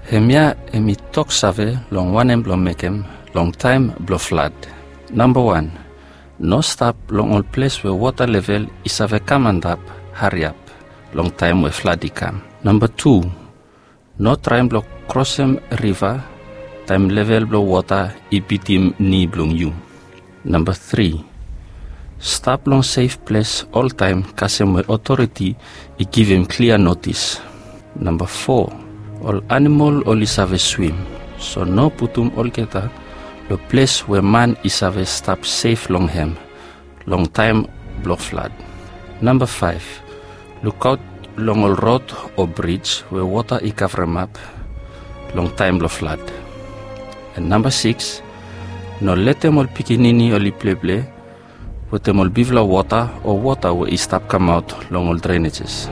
Hemia emi tok save long wanem blong mekem long time blo flood. Number 1. No stop long all place where water level is have come and up, hurry up. Long time where flood come. Number 2. No try block crossem river, time level blow water ibitim ni blong you. Number 3. Stop long safe place all time kasem where authority I give him clear notice. Number 4. All animal all is have a swim, so no putum all keta the place where man is have a stop safe long him, long time blow flood. Number 5. Look out long all road or bridge where water I cover up, long time blow flood. And number 6. No let them all pikinini or play with them all bivla water or water where I stop come out long all drainages.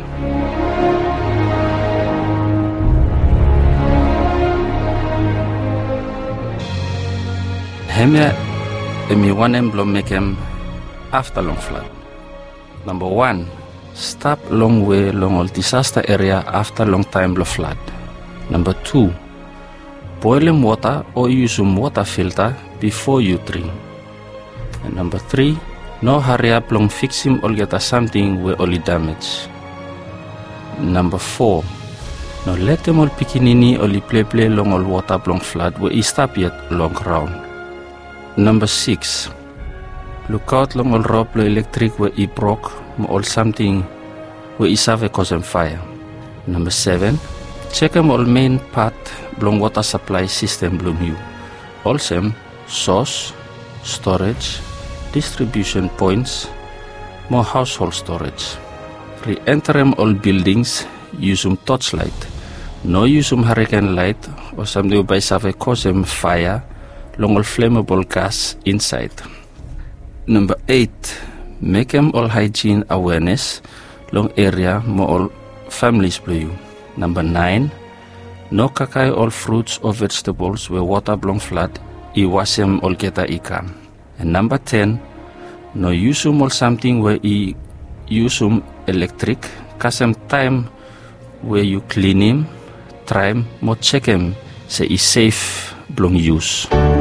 Hemia emi wanem blom mekem after long flood. Number 1. Stop long way long all disaster area after long time blow flood. Number 2. Boiling water or use water filter before you drink. And number 3. No hurry up long fix him or get something where only damage. Number 4. No let them all pikinini only play long all water blong flood where he stop yet long round. Number 6. Look out long all rope electric where it broke or something where it have a cause fire. Number 7. Check them all main part blong water supply system blong you. Also source, storage, distribution points, more household storage. Re-enter them all buildings, use torchlight. No use hurricane light or something by have a cause fire long all flammable gas inside. Number 8. Make them all hygiene awareness long area more all families blue you. Number 9. No kakai all fruits or vegetables where water blong flood I wash them all geta ikam. And number 10. No use all something where I use electric kasem time where you clean him, try him, more check him say is safe blong use.